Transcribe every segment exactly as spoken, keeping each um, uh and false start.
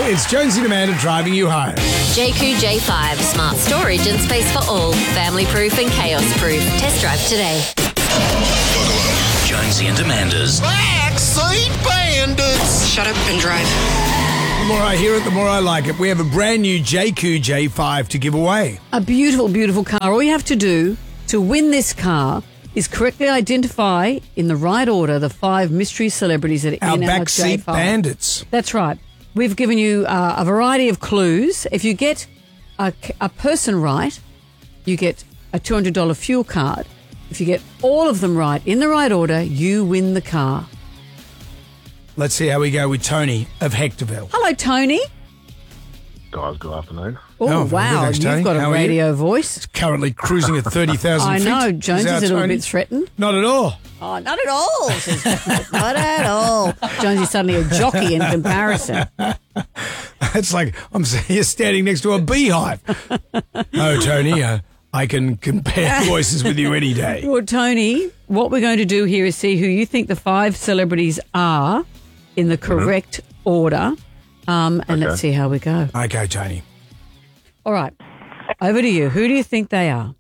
It's Jonesy and Amanda driving you home. J Q J five, smart storage and space for all. Family proof and chaos proof. Test drive today. Jonesy and Amanda's Backseat Bandits. Shut up and drive. The more I hear it, the more I like it. We have a brand new J Q J five to give away. A beautiful, beautiful car. All you have to do to win this car is correctly identify in the right order the five mystery celebrities that are Our in our J backseat five. bandits. That's right. We've given you uh, a variety of clues. If you get a, a person right, you get a two hundred dollars fuel card. If you get all of them right in the right order, you win the car. Let's see how we go with Tony of Hectorville. Hello, Tony. Guys, good afternoon. Oh, Oh, very wow. good, thanks, Tony. You've got How a are you? radio voice. Currently cruising at thirty thousand I feet. know. Jones Is is our a little Tony? bit threatened. Not at all. Oh, not at all. says Jones. Not at all. Jones is suddenly a jockey in comparison. It's like I'm you're standing next to a beehive. Oh, Tony, uh, I can compare voices with you any day. Well, Tony, what we're going to do here is see who you think the five celebrities are in the correct mm-hmm. order, um, and Okay. let's see how we go. Okay, Tony. All right, over to you. Who do you think they are?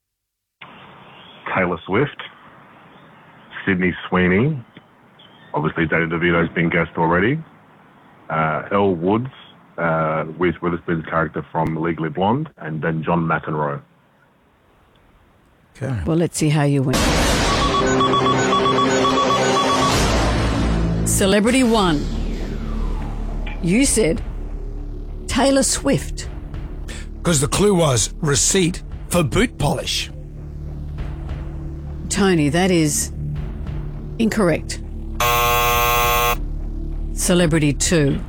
Taylor Swift, Sydney Sweeney, obviously Danny DeVito's been guest already, uh, Elle Woods, uh, Reese Witherspoon's character from Legally Blonde, and then John McEnroe. Okay. Well, let's see how you win. Celebrity one. You said Taylor Swift. Because the clue was receipt for boot polish. Tony, that is incorrect. Celebrity two.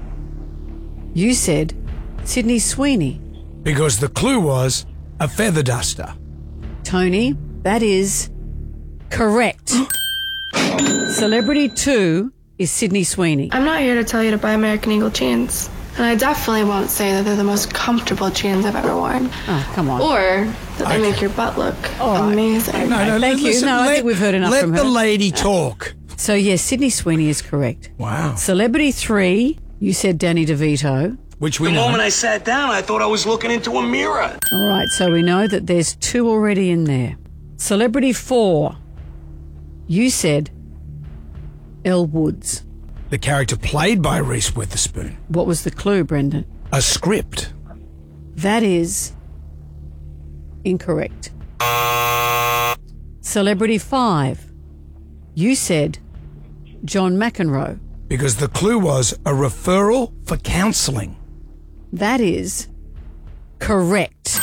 You said Sydney Sweeney. Because the clue was a feather duster. Tony, that is correct. Celebrity two is Sydney Sweeney. I'm not here to tell you to buy American Eagle jeans. And I definitely won't say that they're the most comfortable jeans I've ever worn. Oh, come on. Or that they Okay. make your butt look All right. amazing. No, no, Thank you. listen, No, I let, think we've heard enough let from the her. lady talk. So, yes, Sydney Sweeney is correct. Wow. Celebrity three, you said Danny DeVito. Which we The know. moment I sat down, I thought I was looking into a mirror. All right, so we know that there's two already in there. Celebrity four, you said Elle Woods. The character played by Reese Witherspoon. What was the clue, Brendan? A script. That is incorrect. Celebrity five, you said John McEnroe. Because the clue was a referral for counselling. That is correct.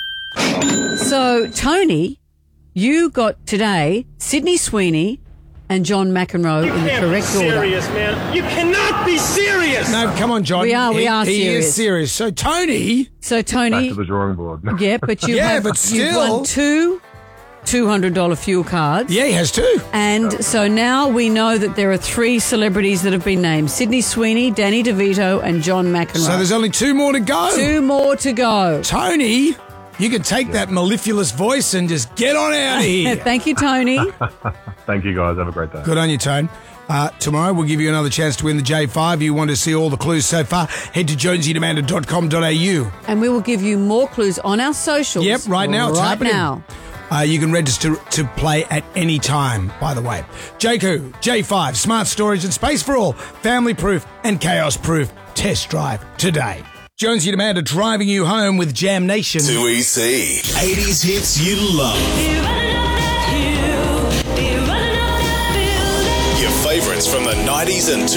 So, Tony, you got today Sydney Sweeney and John McEnroe in the correct serious, order. man. You cannot be serious. No, come on, John. We are- we He- are he serious. is serious. So, Tony, So, Back Tony, to the drawing board. yeah, but you Yeah, have but you've still. won two two hundred dollars fuel cards. yeah, he has two. And so now we know that there are three celebrities that have been named. Sydney Sweeney, Danny DeVito, and John McEnroe. So there's only two more to go. two more to go. Tony, you can take that mellifluous voice and just get on out of here. Thank you, Tony. Thank you, guys. Have a great day. Good on you, Tone. Uh, tomorrow we'll give you another chance to win the J five. You want to see all the clues so far, head to jonesy and amanda dot com dot a u. And we will give you more clues on our socials. Yep, right now it's right happening. now. Uh, you can register to play at any time, by the way. J Q, J five, smart storage and space for all, family proof and chaos proof. Test drive today. Jonesy and Amanda driving you home with Jam Nation. two E C. eighties hits you love. Your favourites from the nineties and